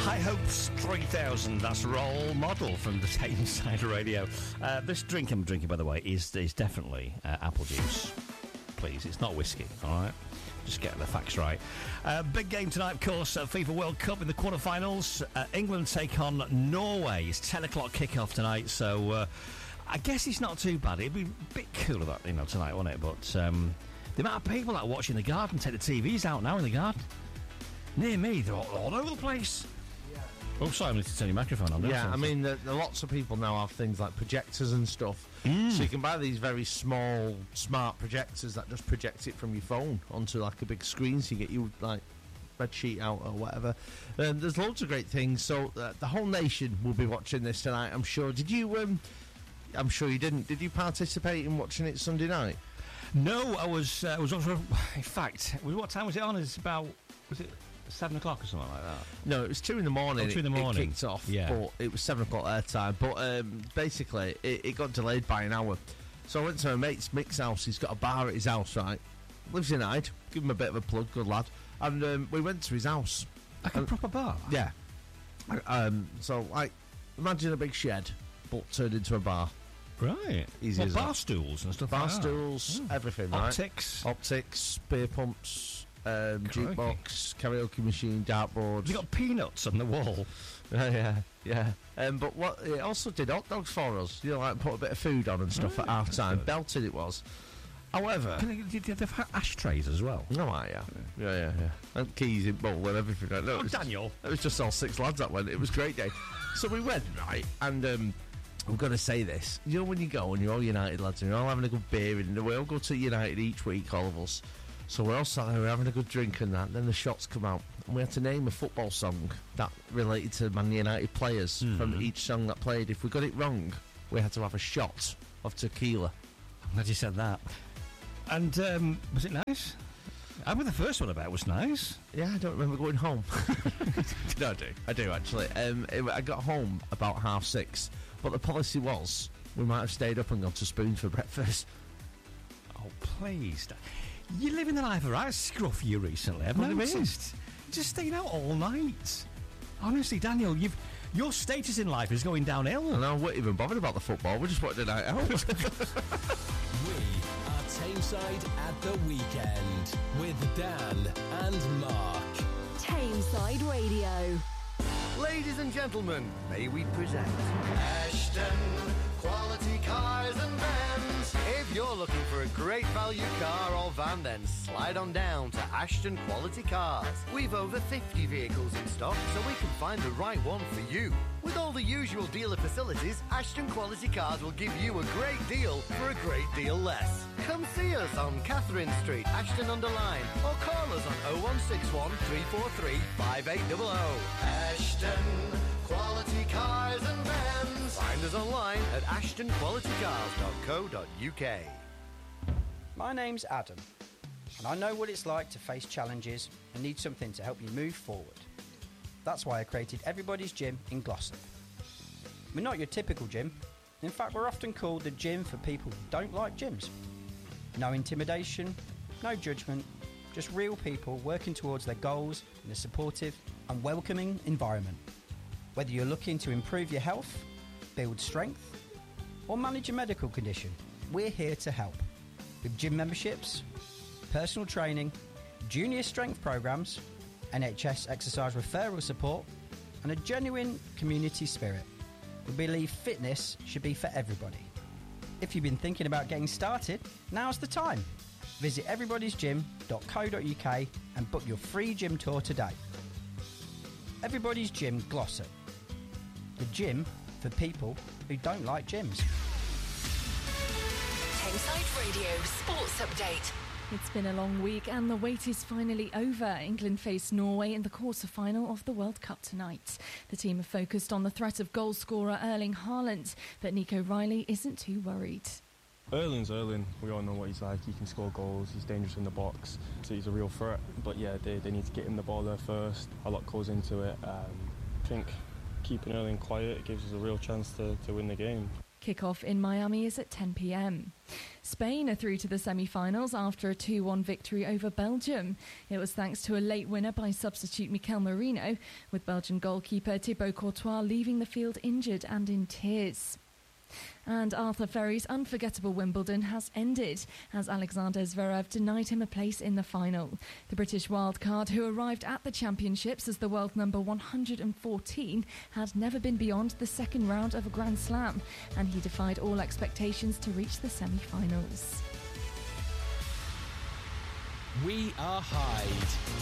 High Hopes 3000, that's Role Model from the Tameside Radio. This drink I'm drinking, by the way, is definitely apple juice. Please, it's not whiskey, all right? Just get the facts right. Big game tonight, of course, FIFA World Cup in the quarterfinals. England take on Norway. It's 10 o'clock kickoff tonight, so I guess it's not too bad. It'd be a bit cooler that, tonight, wouldn't it? But the amount of people that are watching the garden, take the TVs out now in the garden. Near me, they're all over the place. Oh, sorry, I need to turn your microphone on. Yeah, I mean, lots of people now have things like projectors and stuff. So you can buy these very small, smart projectors that just project it from your phone onto, like, a big screen, so you get your, like, spreadsheet out or whatever. There's loads of great things, so the whole nation will be watching this tonight, I'm sure. Did you, I'm sure you didn't, did you participate in watching it Sunday night? No, I was also, in fact, what time was it on? It's about, was it 7 o'clock or something like that? No, it was 2 in the morning. Oh, 2 in the morning. It kicked off, yeah. But it was 7 o'clock their time. But basically, it got delayed by an hour. So I went to my mate's Mick's house. He's got a bar at his house, right? Lives in Hyde. Give him a bit of a plug, good lad. And we went to his house. Like a proper bar? Yeah. So, like, imagine a big shed, but turned into a bar. Right. Easy as bar that. stools and stuff bar like that. stools, everything, right? Optics, beer pumps, jukebox, karaoke machine, dartboards. You got peanuts on the wall. Yeah. But what it also did hot dogs for us. Like put a bit of food on and stuff at half time. Belted it was. However, did they have ashtrays as well? No, yeah. And keys in bowl and everything. No, Daniel. It was just all 6 lads that went. It was a great day. So we went, right, and I'm going to say this. You know when you go and you're all United lads and you're all having a good beer and we all go to United each week, all of us. So we're all sat there, we're having a good drink and that. Then the shots come out and we had to name a football song that related to Man United players from each song that played. If we got it wrong, we had to have a shot of tequila. I'm glad you said that. And was it nice? I mean, the first one about was nice. Yeah, I don't remember going home. No, I do actually. I got home about 6:30, but the policy was we might have stayed up and gone to Spoons for breakfast. Oh, please. You're living the life of right scruff you recently, I've noticed. Just staying out all night. Honestly, Daniel, your status in life is going downhill. And I wasn't even bothered about the football, we just wanted a night out. We are Tameside at the weekend with Dan and Mark. Tameside Radio. Ladies and gentlemen, may we present Ashton Quality Cars and Vans. If you're looking for a great value car or van, then slide on down to Ashton Quality Cars. We've over 50 vehicles in stock, so we can find the right one for you. With all the usual dealer facilities, Ashton Quality Cars will give you a great deal for a great deal less. Come see us on Catherine Street, Ashton-under-Lyne, or call us on 0161 343 5800. Ashton Quality Cars and Vans. Find us online at ashtonqualitycars.co.uk. My name's Adam, and I know what it's like to face challenges and need something to help you move forward. That's why I created Everybody's Gym in Glossop. We're not your typical gym. In fact, we're often called the gym for people who don't like gyms. No intimidation, no judgment, just real people working towards their goals in a supportive and welcoming environment. Whether you're looking to improve your health, build strength, or manage a medical condition, we're here to help. With gym memberships, personal training, junior strength programs, NHS exercise referral support, and a genuine community spirit. We believe fitness should be for everybody. If you've been thinking about getting started, now's the time. Visit everybody'sgym.co.uk and book your free gym tour today. Everybody's Gym Glossop. The gym for people who don't like gyms. Tameside Radio Sports Update. It's been a long week and the wait is finally over. England face Norway in the quarter-final of the World Cup tonight. The team are focused on the threat of goal scorer Erling Haaland, but Nico Riley isn't too worried. Erling's Erling. We all know what he's like. He can score goals. He's dangerous in the box. So he's a real threat. But yeah, they need to get him the ball there first. A lot goes into it. I think keeping Erling quiet gives us a real chance to win the game. Kickoff in Miami is at 10 p.m. Spain are through to the semi-finals after a 2-1 victory over Belgium. It was thanks to a late winner by substitute Mikel Merino, with Belgian goalkeeper Thibaut Courtois leaving the field injured and in tears. And Arthur Ferry's unforgettable Wimbledon has ended as Alexander Zverev denied him a place in the final. The British wildcard, who arrived at the championships as the world number 114, had never been beyond the second round of a Grand Slam, and he defied all expectations to reach the semi-finals. We are Hyde.